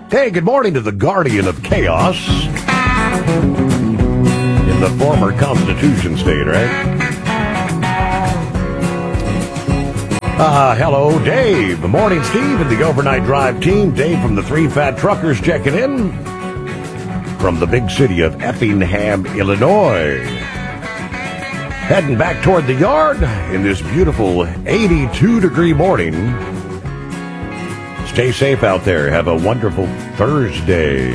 Hey, good morning to the guardian of chaos in the former Constitution state, right? Hello, Dave. Good morning, Steve, and the Overnight Drive team. Dave from the Three Fat Truckers checking in from the big city of Effingham, Illinois. Heading back toward the yard in this beautiful 82-degree morning. Stay safe out there. Have a wonderful Thursday.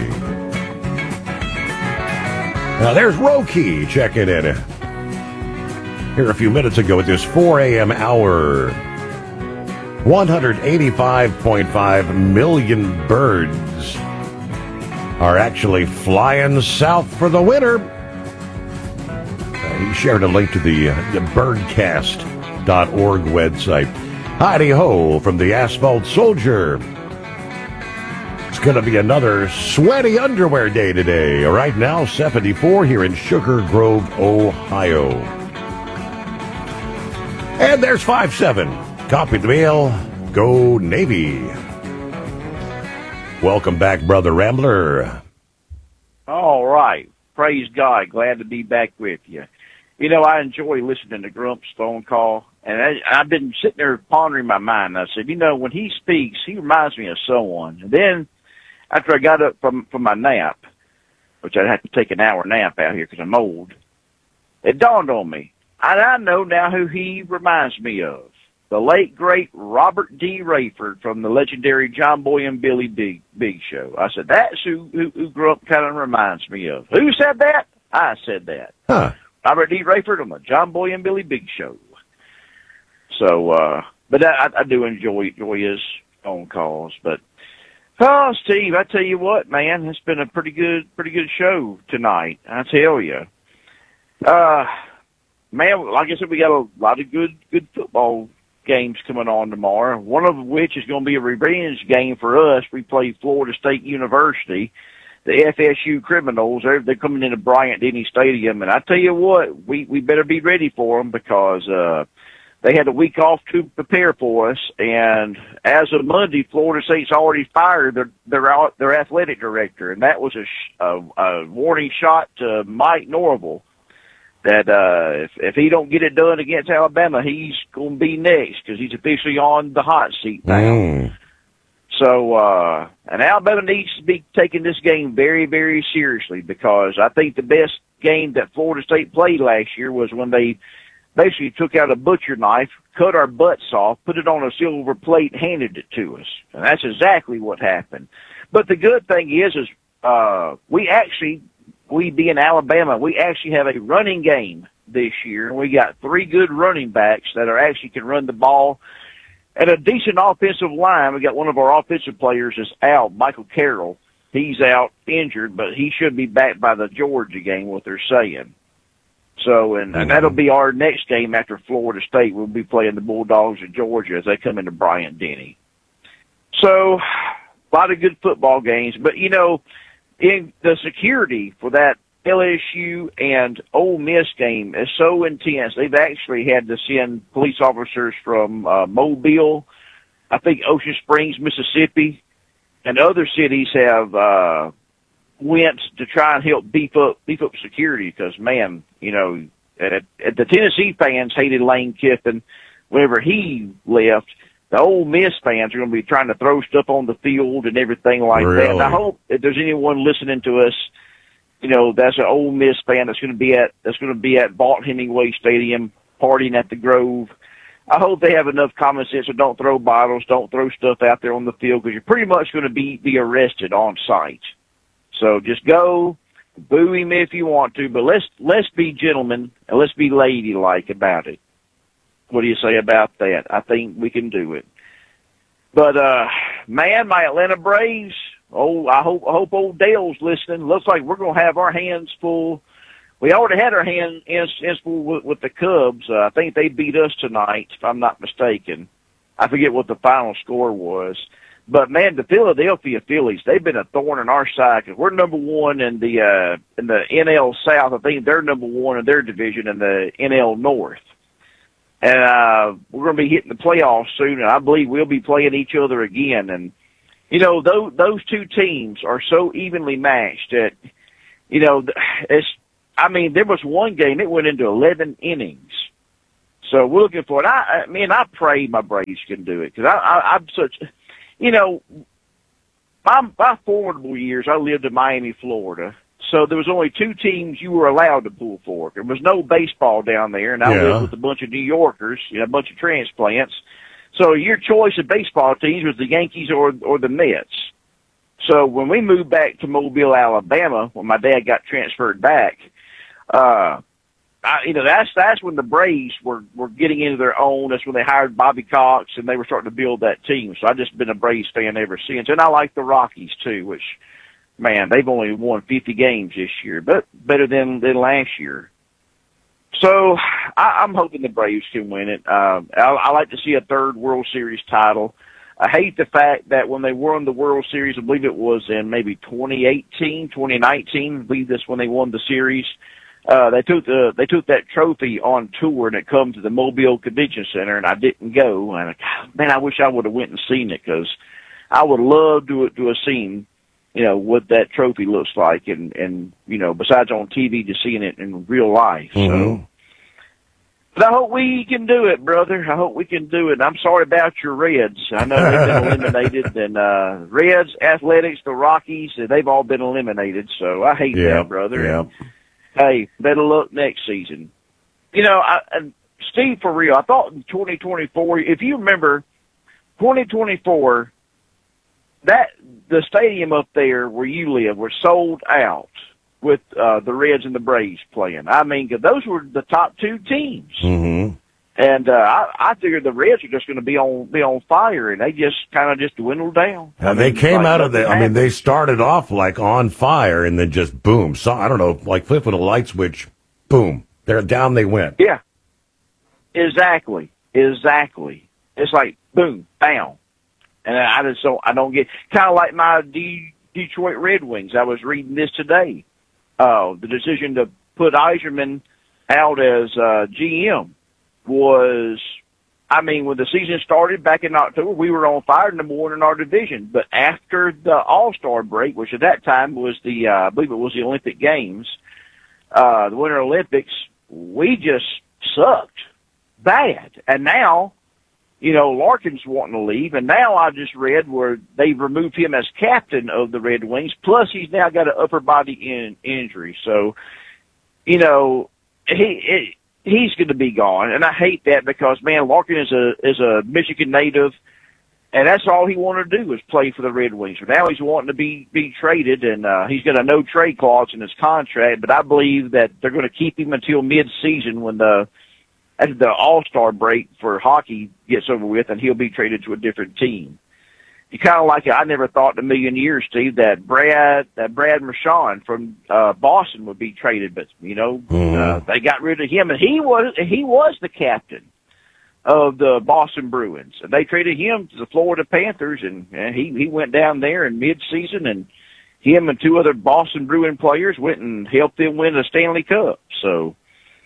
Now, there's Roki checking in here a few minutes ago at this 4 a.m. hour. 185.5 million birds are actually flying south for the winter. He shared a link to the birdcast.org website. Heidi-ho from the Asphalt Soldier. It's going to be another sweaty underwear day today. Right now, 74 here in Sugar Grove, Ohio. And there's 5-7. Copy the mail. Go Navy. Welcome back, Brother Rambler. All right. Praise God. Glad to be back with you. You know, I enjoy listening to Grump's phone call, and I've been sitting there pondering my mind. I said, you know, when he speaks, he reminds me of someone. And then after I got up from my nap, which I'd have to take an hour nap out here because I'm old, it dawned on me. I know now who he reminds me of. The late, great Robert D. Rayford from the legendary John Boy and Billy Big Show. I said, that's who Grump kind of reminds me of. Who said that? I said that. Huh. Robert D. Rayford on the John Boy and Billy Big Show. So, but I do enjoy his phone calls. But, Steve, I tell you what, man, it's been a pretty good show tonight. I tell you. Man, like I said, we got a lot of good football games coming on tomorrow, one of which is going to be a revenge game for us. We play Florida State University, the FSU Criminals. They're coming into Bryant-Denny Stadium, and I tell you what, we better be ready for them because they had a week off to prepare for us, and as of Monday, Florida State's already fired their athletic director, and that was a warning shot to Mike Norvell. That if he don't get it done against Alabama, he's going to be next because he's officially on the hot seat now. So, and Alabama needs to be taking this game very, very seriously because I think the best game that Florida State played last year was when they basically took out a butcher knife, cut our butts off, put it on a silver plate, handed it to us. And that's exactly what happened. But the good thing is we being Alabama, we actually have a running game this year. We got 3 good running backs that can run the ball, and a decent offensive line. We got one of our offensive players is out, Michael Carroll. He's out injured, but he should be back by the Georgia game, what they're saying. So, and that'll be our next game after Florida State. We'll be playing the Bulldogs of Georgia as they come into Bryant-Denny. So, a lot of good football games, but you know, in the security for that LSU and Ole Miss game is so intense. They've actually had to send police officers from Mobile, I think Ocean Springs, Mississippi, and other cities have went to try and help beef up security because, man, you know, the Tennessee fans hated Lane Kiffin whenever he left. The Ole Miss fans are going to be trying to throw stuff on the field and everything like that. And I hope if there's anyone listening to us, you know, that's an Ole Miss fan that's going to be at Vaught Hemingway Stadium partying at the Grove. I hope they have enough common sense and don't throw bottles, don't throw stuff out there on the field because you're pretty much going to be arrested on site. So just go, boo him if you want to, but let's be gentlemen and let's be ladylike about it. What do you say about that? I think we can do it. But, man, my Atlanta Braves, I hope old Dale's listening. Looks like we're going to have our hands full. We already had our hands full with the Cubs. I think they beat us tonight, if I'm not mistaken. I forget what the final score was. But, man, the Philadelphia Phillies, they've been a thorn in our side because we're number one in the NL South. I think they're number one in their division in the NL North. And we're going to be hitting the playoffs soon, and I believe we'll be playing each other again. And, you know, those two teams are so evenly matched that, you know, there was one game, it went into 11 innings. So we're looking for it. I pray my Braves can do it, because I'm such, you know, my formidable years, I lived in Miami, Florida. So there was only two teams you were allowed to pull for. There was no baseball down there, and I lived with a bunch of New Yorkers, you know, a bunch of transplants. So your choice of baseball teams was the Yankees or the Mets. So when we moved back to Mobile, Alabama, when my dad got transferred back, that's when the Braves were getting into their own. That's when they hired Bobby Cox, and they were starting to build that team. So I've just been a Braves fan ever since. And I like the Rockies, too, which, man, they've only won 50 games this year, but better than last year. So I'm hoping the Braves can win it. I like to see a third World Series title. I hate the fact that when they won the World Series, I believe it was in maybe 2018, 2019, I believe that's when they won the series. They took that trophy on tour, and it come to the Mobile Convention Center, and I didn't go. And man, I wish I would have went and seen it, because I would love to have seen, you know, what that trophy looks like, and you know, besides on TV, just seeing it in real life. Mm-hmm. So, but I hope we can do it, brother. I hope we can do it. I'm sorry about your Reds. I know they've been eliminated, and Reds, Athletics, the Rockies, they've all been eliminated. So I hate that, brother. Yeah. And, hey, better luck next season. You know, Steve, for real, I thought in 2024, if you remember, 2024, that the stadium up there where you live was sold out with the Reds and the Braves playing. I mean, 'cause those were the top two teams. Mm-hmm. And I figured the Reds are just going to be on fire, and they just kind of just dwindled down. They came out of they started off like on fire, and then just boom. So I don't know, like flipping a light switch, boom, they're down they went. Yeah, exactly. It's like boom, bam, and I don't get, kind of like my Detroit Red Wings. I was reading this today. The decision to put Yzerman out as GM was, I mean, when the season started back in October, we were on fire, number one in our division. But after the All-Star break, which at that time was I believe it was the Olympic Games, the Winter Olympics, we just sucked bad. And now, you know, Larkin's wanting to leave, and now I just read where they've removed him as captain of the Red Wings, plus he's now got an upper body injury. So, you know, he's going to be gone, and I hate that, because, man, Larkin is a Michigan native, and that's all he wanted to do was play for the Red Wings. So now he's wanting to be traded, and he's got a no-trade clause in his contract, but I believe that they're going to keep him until mid-season when after the All-Star break for hockey gets over with, and he'll be traded to a different team. You kind of like it. I never thought in a million years, Steve, that Brad Marchand from Boston would be traded, but you know, they got rid of him, and he was the captain of the Boston Bruins. And they traded him to the Florida Panthers, and he went down there in mid-season, and him and two other Boston Bruin players went and helped them win a Stanley Cup. So.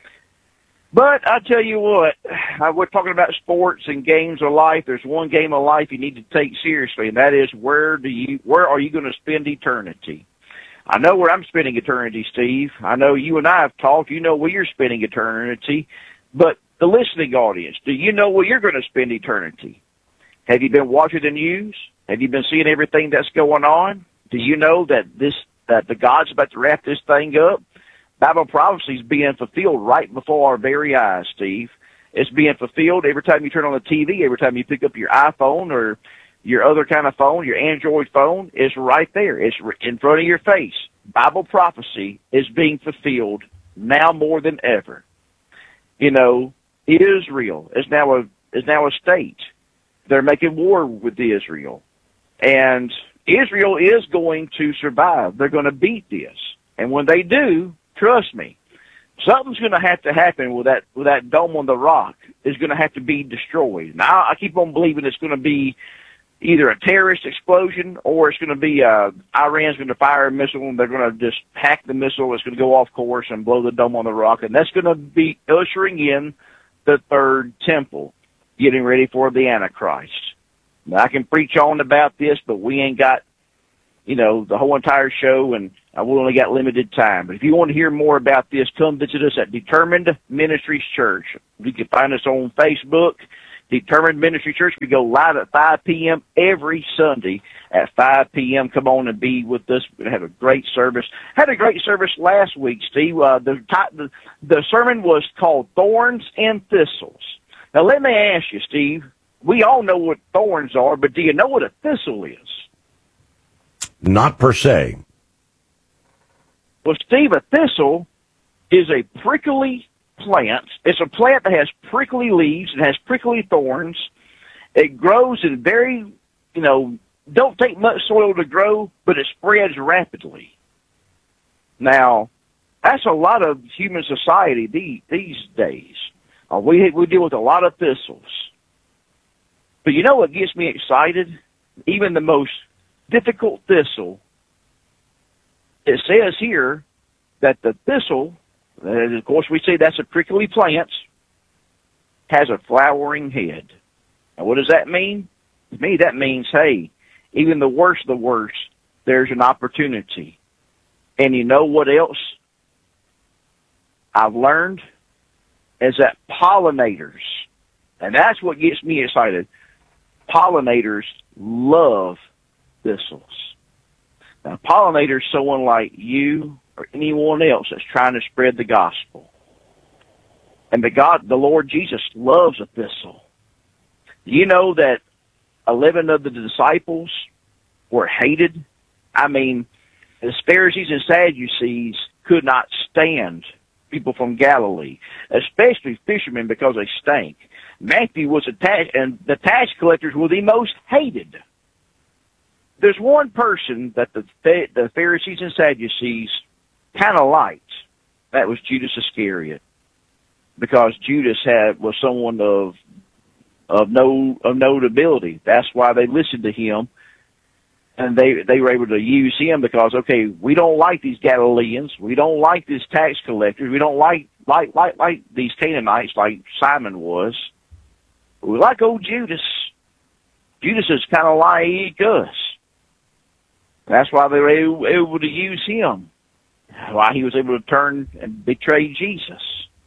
But I tell you what, we're talking about sports and games of life. There's one game of life you need to take seriously, and that is where are you going to spend eternity? I know where I'm spending eternity, Steve. I know you and I have talked. You know where you're spending eternity. But the listening audience, do you know where you're going to spend eternity? Have you been watching the news? Have you been seeing everything that's going on? Do you know that the God's about to wrap this thing up? Bible prophecy is being fulfilled right before our very eyes, Steve. It's being fulfilled every time you turn on the TV, every time you pick up your iPhone or your other kind of phone, your Android phone. It's right there. It's in front of your face. Bible prophecy is being fulfilled now more than ever. You know, Israel is now a state. They're making war with Israel. And Israel is going to survive. They're going to beat this. And when they do, trust me, something's going to have to happen with that dome on the rock. Is going to have to be destroyed. Now, I keep on believing it's going to be either a terrorist explosion or it's going to be Iran's going to fire a missile and they're going to just hack the missile. It's going to go off course and blow the dome on the rock. And that's going to be ushering in the third temple, getting ready for the Antichrist. Now, I can preach on about this, but we ain't got, the whole entire show, and we only got limited time. But if you want to hear more about this, come visit us at Determined Ministries Church. You can find us on Facebook, Determined Ministry Church. We go live at 5 p.m. every Sunday at 5 p.m. Come on and be with us. We have a great service. Had a great service last week, Steve. The sermon was called Thorns and Thistles. Now, let me ask you, Steve, we all know what thorns are, but do you know what a thistle is? Not per se. Well, Steve, a thistle is a prickly plant. It's a plant that has prickly leaves and has prickly thorns. It grows in very, don't take much soil to grow, but it spreads rapidly. Now, that's a lot of human society these days. We deal with a lot of thistles. But you know what gets me excited? Even the most difficult thistle, it says here that the thistle, and of course we say that's a prickly plant, has a flowering head. Now what does that mean? To me that means, hey, even the worst of the worst, there's an opportunity. And you know what else I've learned? Is that pollinators, and that's what gets me excited, pollinators love thistles. Now, pollinator is someone like you or anyone else that's trying to spread the gospel. And the Lord Jesus loves a thistle. Do you know that 11 of the disciples were hated? I mean, the Pharisees and Sadducees could not stand people from Galilee, especially fishermen, because they stank. Matthew was attached, and the tax collectors were the most hated. There's one person that the Pharisees and Sadducees kind of liked. That was Judas Iscariot, because Judas was someone of notability. That's why they listened to him, and they were able to use him because, okay, we don't like these Galileans, we don't like these tax collectors, we don't like these Canaanites like Simon was. We like old Judas. Judas is kind of like us. That's why they were able to use him. Why he was able to turn and betray Jesus.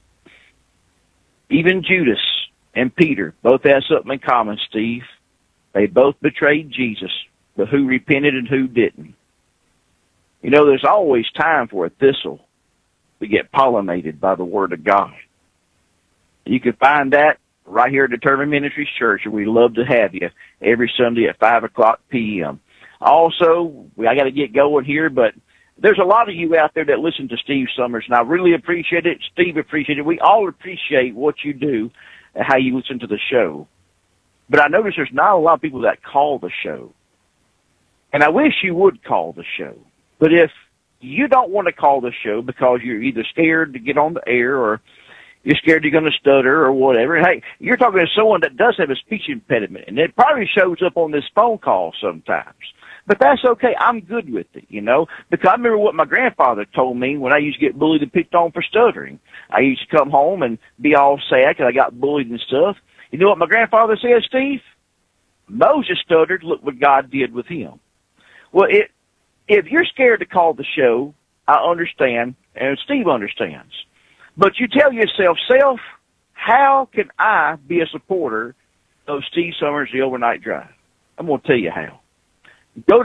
Even Judas and Peter both had something in common, Steve. They both betrayed Jesus, but who repented and who didn't? There's always time for a thistle to get pollinated by the Word of God. You can find that right here at Determined Ministries Church, and we'd love to have you every Sunday at 5 o'clock p.m. Also, I got to get going here, but there's a lot of you out there that listen to Steve Summers, and I really appreciate it. Steve appreciates it. We all appreciate what you do and how you listen to the show. But I notice there's not a lot of people that call the show. And I wish you would call the show. But if you don't want to call the show because you're either scared to get on the air or you're scared you're going to stutter or whatever, hey, you're talking to someone that does have a speech impediment, and it probably shows up on this phone call sometimes. But that's okay. I'm good with it, because I remember what my grandfather told me when I used to get bullied and picked on for stuttering. I used to come home and be all sad because I got bullied and stuff. You know what my grandfather said, Steve? Moses stuttered. Look what God did with him. Well, if you're scared to call the show, I understand, and Steve understands. But you tell yourself, how can I be a supporter of Steve Summers, the Overnight Drive? I'm going to tell you how. Go to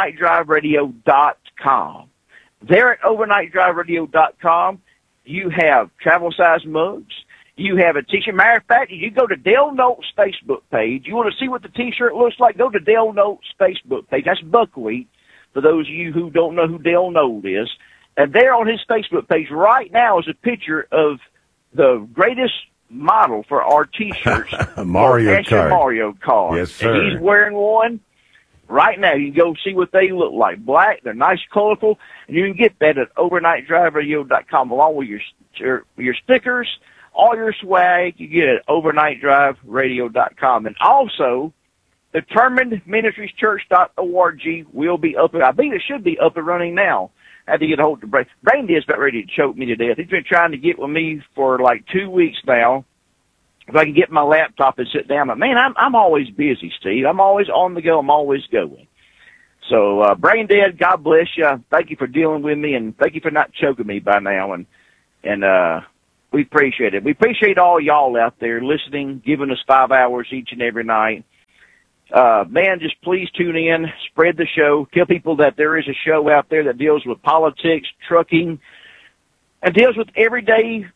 overnightdriveradio.com. There at overnightdriveradio.com, you have travel-size mugs. You have a T-shirt. Matter of fact, you go to Dale Notes' Facebook page. You want to see what the T-shirt looks like? Go to Dale Notes' Facebook page. That's Buckwheat, for those of you who don't know who Dale Note is. And there on his Facebook page right now is a picture of the greatest model for our T-shirts. Mario Kart. Yes, sir. And he's wearing one. Right now, you can go see what they look like. Black, they're nice, colorful, and you can get that at overnightdriveradio.com along with your stickers, all your swag. You get it at overnightdriveradio.com. And also, determinedministrieschurch.org will be up. I think it should be up and running now. I had to get a hold of Brain. Brain is about ready to choke me to death. He's been trying to get with me for like 2 weeks now. if I can get my laptop and sit down. But man, I'm always busy, Steve. I'm always on the go. I'm always going. So, Brain Dead, God bless you. Thank you for dealing with me, and thank you for not choking me by now. And we appreciate it. We appreciate all y'all out there listening, giving us 5 hours each and every night. Man, just please tune in, spread the show, tell people that there is a show out there that deals with politics, trucking, and deals with everyday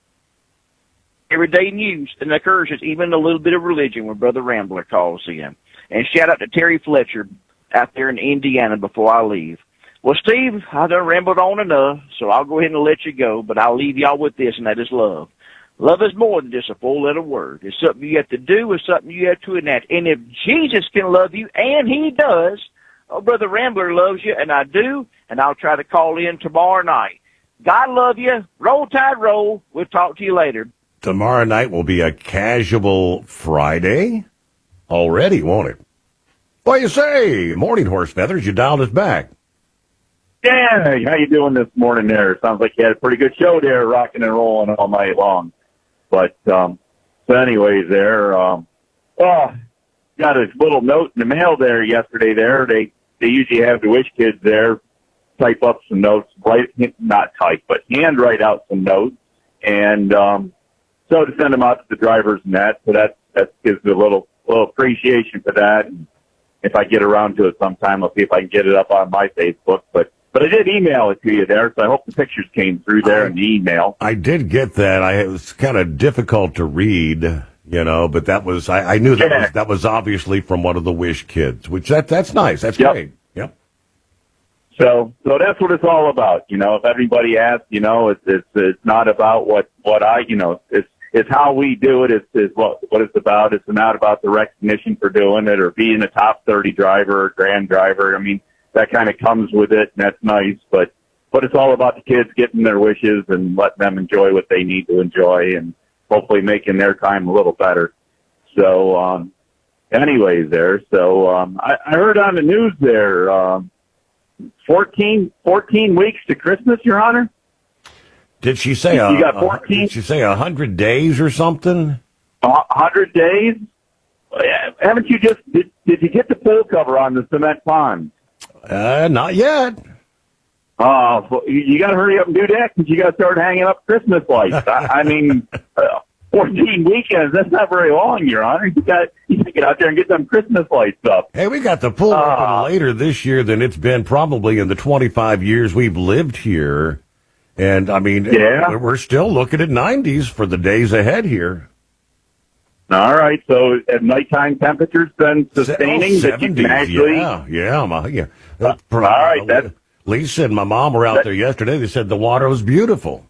news and occurs, even a little bit of religion when Brother Rambler calls in. And shout out to Terry Fletcher out there in Indiana before I leave. Well, Steve, I done rambled on enough, so I'll go ahead and let you go, but I'll leave y'all with this, and that is love. Love is more than just a four-letter word. It's something you have to do. It's something you have to enact. And if Jesus can love you, and he does, oh, Brother Rambler loves you, and I do, and I'll try to call in tomorrow night. God love you. Roll Tide roll. We'll talk to you later. Tomorrow night will be a casual Friday already, won't it? What you say? Morning, Horse Feathers. You dialed us back. Yeah, how you doing this morning there? Sounds like you had a pretty good show there, rocking and rolling all night long. But, so anyways there, got a little note in the mail there yesterday there. They usually have the Wish kids there type up some notes, not type, but handwrite out some notes. And, so to send them out to the drivers and that, so that gives me a little appreciation for that. And if I get around to it sometime, I'll see if I can get it up on my Facebook. But I did email it to you there, so I hope the pictures came through there in the email. I did get that. It was kind of difficult to read, but that was, I knew that was obviously from one of the Wish kids, which that's nice. That's great. Yep. So that's what it's all about. If everybody asks, it's not about what I, it's how we do it. It's what it's about. It's not about the recognition for doing it or being a top 30 driver or grand driver. I mean, that kind of comes with it, and that's nice. But it's all about the kids getting their wishes and letting them enjoy what they need to enjoy, and hopefully making their time a little better. So, anyways, there. So I heard on the news there, 14 weeks to Christmas, Your Honor. Did she say you got 14? Did she say 100 days or something? 100 days? Haven't you just did you get the pool cover on the cement pond? Not yet. Well, you got to hurry up and do that because you got to start hanging up Christmas lights. I mean, 14 weekends, that's not very long, Your Honor. You got to get out there and get them Christmas lights up. Hey, we got the pool open later this year than it's been probably in the 25 years we've lived here. And, I mean, we're still looking at 90s for the days ahead here. All right, so at nighttime temperatures then sustaining 70s, that you can actually... Yeah. All right, Lisa and my mom were out there yesterday. They said the water was beautiful.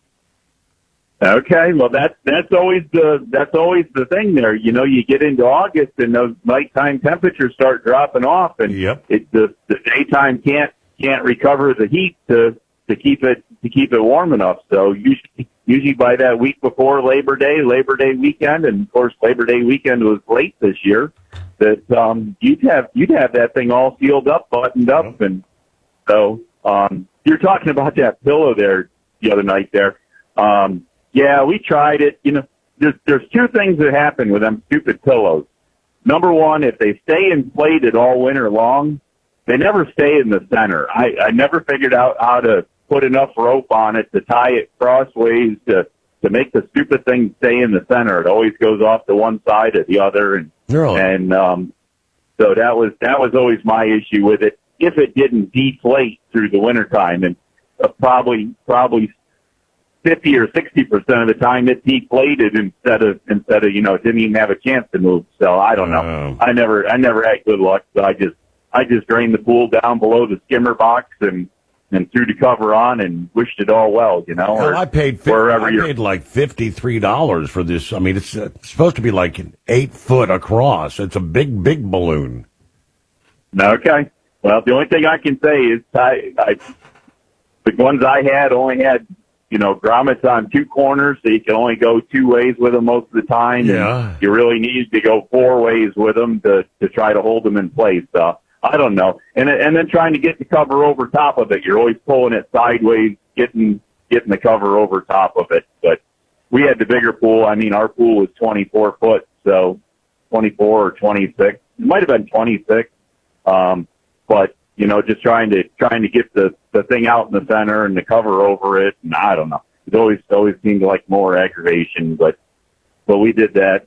Okay, well that's always the thing there. You get into August and those nighttime temperatures start dropping off, and the daytime can't recover the heat to keep it warm enough. So usually by that week before Labor Day weekend, and of course Labor Day weekend was late this year, that you'd have that thing all sealed up, buttoned up, and so you're talking about that pillow there the other night there. Yeah, we tried it. There's two things that happen with them stupid pillows. Number one, if they stay inflated all winter long, they never stay in the center. I never figured out how to put enough rope on it to tie it crossways to make the stupid thing stay in the center. It always goes off to one side or the other, and so that was always my issue with it. If it didn't deflate through the wintertime, and probably 50 or 60% of the time it deflated instead of it didn't even have a chance to move. So I don't know. I never had good luck. So I just drained the pool down below the skimmer box and threw the cover on and wished it all well, Well, I paid like $53 for this. I mean, it's supposed to be like 8 foot across. It's a big balloon. Okay. Well, the only thing I can say is the ones I had only had, grommets on two corners, so you can only go two ways with them most of the time. Yeah. And you really need to go 4 ways with them to try to hold them in place. I don't know. And then trying to get the cover over top of it. You're always pulling it sideways, getting the cover over top of it. But we had the bigger pool. I mean, our pool was 24 foot, so 24 or 26. It might have been 26. But, you know, just trying to get the thing out in the center and the cover over it. And I don't know. It always seemed like more aggravation, but we did that.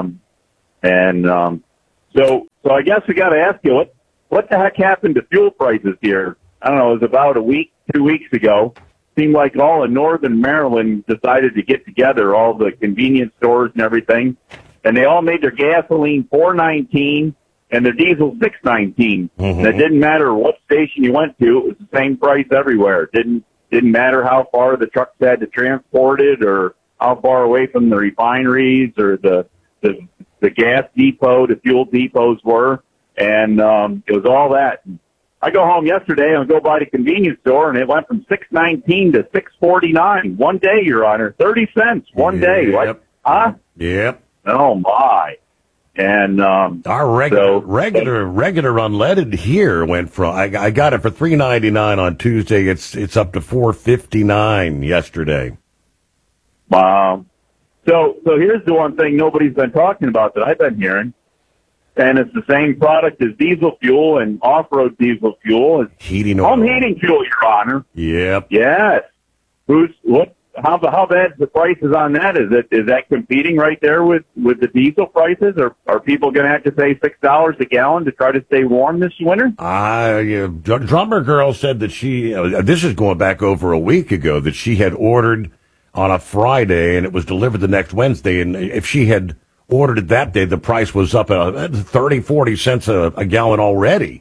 So I guess we got to ask you, what the heck happened to fuel prices here? I don't know. It was about 2 weeks ago. Seemed like all of northern Maryland decided to get together, all the convenience stores and everything, and they all made their gasoline $4.19 and their diesel $6.19. Mm-hmm. And it didn't matter what station you went to; it was the same price everywhere. It didn't matter how far the trucks had to transport it, or how far away from the refineries or the gas depot, the fuel depots were, and it was all that. I go home yesterday and go by the convenience store, and it went from $6.19 to $6.49 one day, Your Honor. 30 cents one day. What? Huh? Yep. Oh my! And our regular unleaded here went from I got it for $3.99 on Tuesday. It's up to $4.59 yesterday. Wow. So here's the one thing nobody's been talking about that I've been hearing. And it's the same product as diesel fuel and off-road diesel fuel. It's heating oil. Home heating fuel, Your Honor. Yep. Yes. How bad the prices on that? Is that competing right there with the diesel prices? Or are people going to have to pay $6 a gallon to try to stay warm this winter? Drummer Girl said that she, this is going back over a week ago, that she had ordered on a Friday and it was delivered the next Wednesday. And if she had ordered it that day, the price was up 30, 40 cents a gallon already.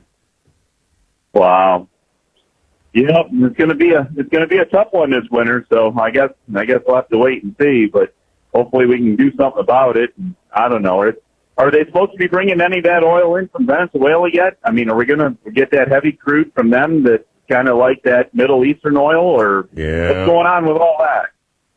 Wow. Yep, it's going to be a tough one this winter. So I guess we'll have to wait and see. But hopefully we can do something about it. I don't know. Are they supposed to be bringing any of that oil in from Venezuela yet? I mean, are we going to get that heavy crude from them that's kind of like that Middle Eastern oil, or what's going on with all that?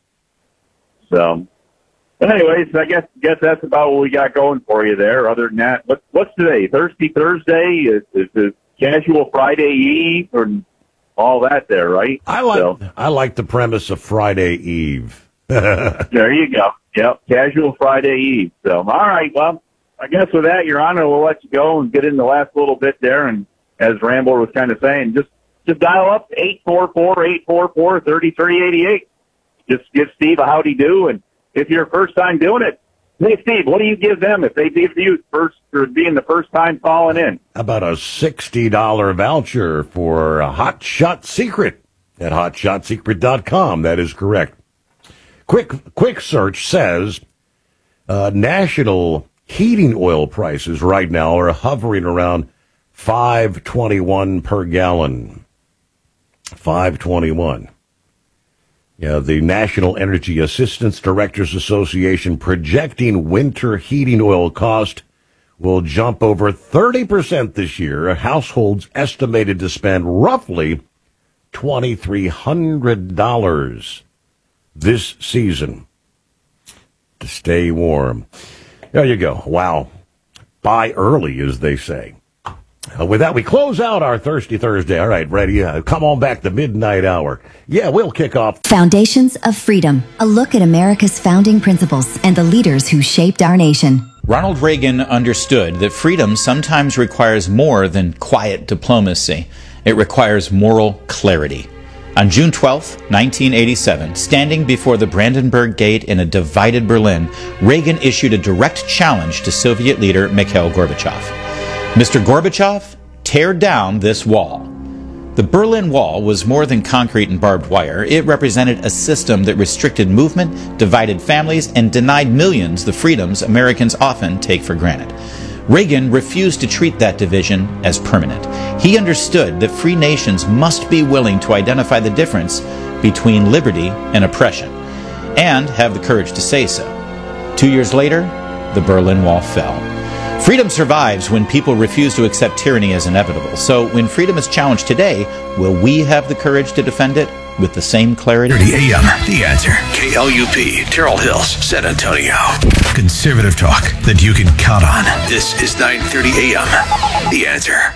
So. But anyways, I guess that's about what we got going for you there. Other than that, what's today? Thursday? Is it casual Friday Eve or all that there, right? I like the premise of Friday Eve. There you go. Yep, casual Friday Eve. So, all right, well, I guess with that, Your Honor, we'll let you go and get in the last little bit there. And as Rambler was kind of saying, just dial up 844-844-3388. Just give Steve a howdy do, and if you're first time doing it, hey, Steve, what do you give them if they give you first for being the first time calling in? About a $60 voucher for a Hot Shot Secret at hotshotsecret.com. That is correct. Quick search says national heating oil prices right now are hovering around $5.21 per gallon. $5.21. Yeah, the National Energy Assistance Directors Association projecting winter heating oil cost will jump over 30% this year. Households estimated to spend roughly $2,300 this season to stay warm. There you go. Wow. Buy early, as they say. With that, we close out our Thirsty Thursday. All right, ready? Come on back to midnight hour. Yeah, we'll kick off. Foundations of Freedom, a look at America's founding principles and the leaders who shaped our nation. Ronald Reagan understood that freedom sometimes requires more than quiet diplomacy. It requires moral clarity. On June 12, 1987, standing before the Brandenburg Gate in a divided Berlin, Reagan issued a direct challenge to Soviet leader Mikhail Gorbachev. Mr. Gorbachev, tear down this wall. The Berlin Wall was more than concrete and barbed wire. It represented a system that restricted movement, divided families, and denied millions the freedoms Americans often take for granted. Reagan refused to treat that division as permanent. He understood that free nations must be willing to identify the difference between liberty and oppression, and have the courage to say so. 2 years later, the Berlin Wall fell. Freedom survives when people refuse to accept tyranny as inevitable. So when freedom is challenged today, will we have the courage to defend it with the same clarity? 30 a.m. The Answer. KLUP, Terrell Hills, San Antonio. Conservative talk that you can count on. This is 9:30 a.m. The Answer.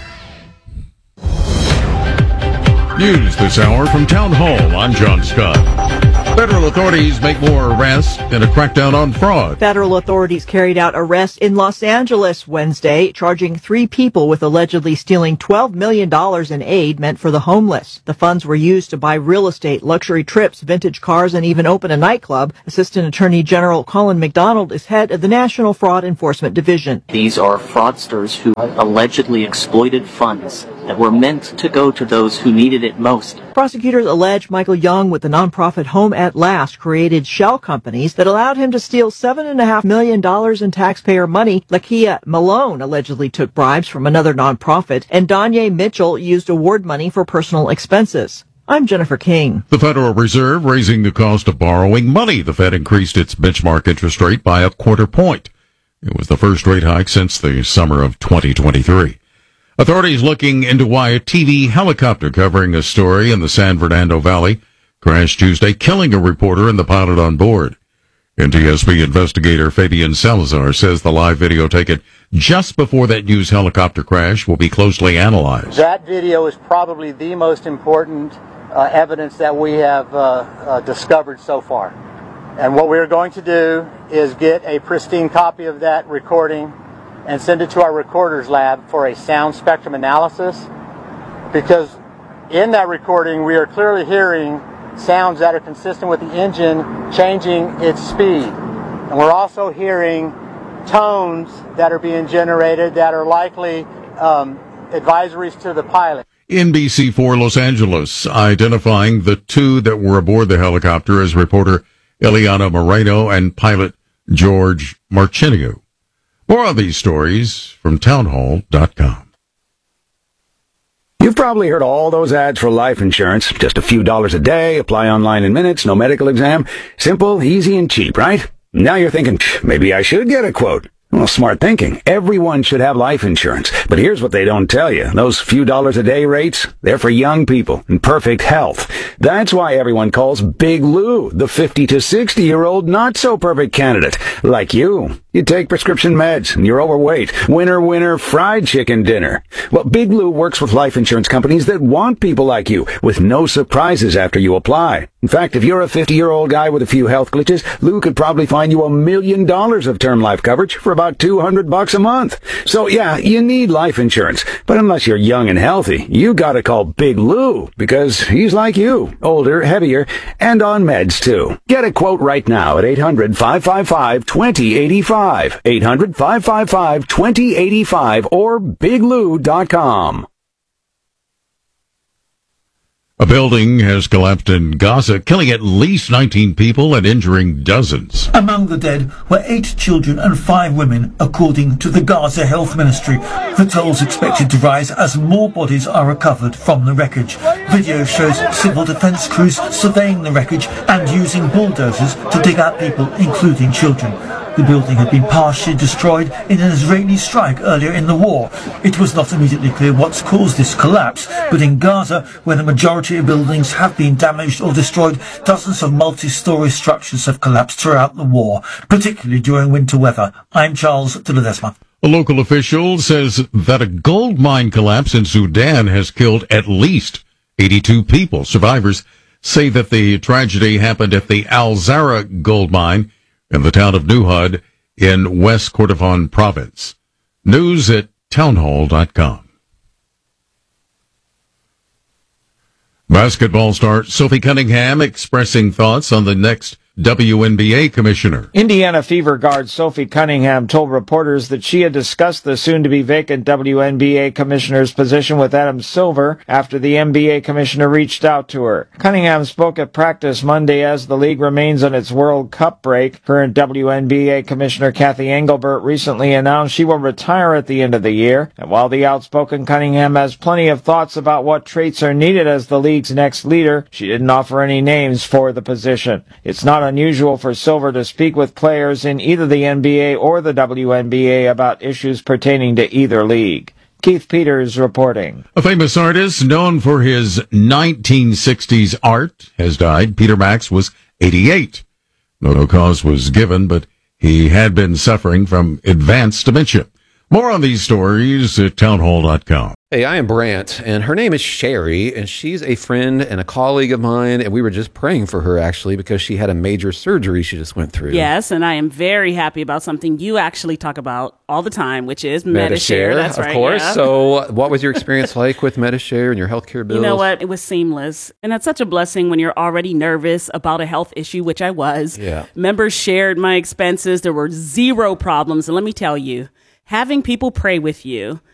News this hour from Town Hall. I'm John Scott. Federal Federal authorities make more arrests in a crackdown on fraud. Federal authorities carried out arrests in Los Angeles Wednesday, charging 3 people with allegedly stealing $12 million in aid meant for the homeless. The funds were used to buy real estate, luxury trips, vintage cars, and even open a nightclub. Assistant Attorney General Colin McDonald is head of the National Fraud Enforcement Division. These are fraudsters who allegedly exploited funds that were meant to go to those who needed it most. Prosecutors allege Michael Young with the nonprofit Home at Last created shell companies that allowed him to steal $7.5 million in taxpayer money. Lakia Malone allegedly took bribes from another nonprofit, and Danye Mitchell used award money for personal expenses. I'm Jennifer King. The Federal Reserve raising the cost of borrowing money. The Fed increased its benchmark interest rate by 1/4 point. It was the first rate hike since the summer of 2023. Authorities looking into why a TV helicopter covering a story in the San Fernando Valley crashed Tuesday, killing a reporter and the pilot on board. NTSB investigator Fabian Salazar says the live video taken just before that news helicopter crash will be closely analyzed. That video is probably the most important evidence that we have discovered so far. And what we're going to do is get a pristine copy of that recording and send it to our recorders lab for a sound spectrum analysis, because in that recording we are clearly hearing sounds that are consistent with the engine changing its speed. And we're also hearing tones that are being generated that are likely advisories to the pilot. NBC4 Los Angeles identifying the 2 that were aboard the helicopter as reporter Eliana Moreno and pilot George Marchenio. More on these stories from townhall.com. You've probably heard all those ads for life insurance. Just a few dollars a day, apply online in minutes, no medical exam. Simple, easy, and cheap, right? Now you're thinking, maybe I should get a quote. Well, smart thinking. Everyone should have life insurance. But here's what they don't tell you. Those few dollars a day rates, they're for young people in perfect health. That's why everyone calls Big Lou the 50 to 60-year-old not-so-perfect candidate. Like you. You take prescription meds, and you're overweight. Winner, winner, fried chicken dinner. Well, Big Lou works with life insurance companies that want people like you, with no surprises after you apply. In fact, if you're a 50-year-old guy with a few health glitches, Lou could probably find you $1 million of term life coverage for about $200 a month. So yeah, you need life insurance. But unless you're young and healthy, you gotta call Big Lou, because he's like you, older, heavier, and on meds too. Get a quote right now at 800-555-2085. 800-555-2085 or biglou.com. A building has collapsed in Gaza, killing at least 19 people and injuring dozens. Among the dead were 8 children and 5 women, according to the Gaza Health Ministry. The toll is expected to rise as more bodies are recovered from the wreckage. Video shows civil defense crews surveying the wreckage and using bulldozers to dig out people, including children. The building had been partially destroyed in an Israeli strike earlier in the war. It was not immediately clear what's caused this collapse, but in Gaza, where the majority of buildings have been damaged or destroyed, dozens of multi-story structures have collapsed throughout the war, particularly during winter weather. I'm Charles de Ledesma. A local official says that a gold mine collapse in Sudan has killed at least 82 people. Survivors say that the tragedy happened at the Al Zara gold mine in the town of Nuhud in West Kordofan province. News at townhall.com. Basketball star Sophie Cunningham expressing thoughts on the next WNBA commissioner. Indiana Fever guard Sophie Cunningham told reporters that she had discussed the soon-to-be vacant WNBA commissioner's position with Adam Silver after the NBA commissioner reached out to her. Cunningham spoke at practice Monday as the league remains on its World Cup break. Current WNBA commissioner Kathy Engelbert recently announced she will retire at the end of the year. And while the outspoken Cunningham has plenty of thoughts about what traits are needed as the league's next leader, she didn't offer any names for the position. It's not unusual for Silver to speak with players in either the NBA or the WNBA about issues pertaining to either league. Keith Peters reporting. A famous artist known for his 1960s art has died. Peter Max was 88. No cause was given, but he had been suffering from advanced dementia. More on these stories at townhall.com. Hey, I am Brant, and her name is Sherry, and she's a friend and a colleague of mine, and we were just praying for her, actually, because she had a major surgery she just went through. Yes, and I am very happy about something you actually talk about all the time, which is Medi-Share. That's right. Of course. Yeah. So what was your experience like with Medi-Share and your healthcare bills? You know what? It was seamless. And that's such a blessing when you're already nervous about a health issue, which I was. Yeah. Members shared my expenses. There were zero problems. And let me tell you, having people pray with you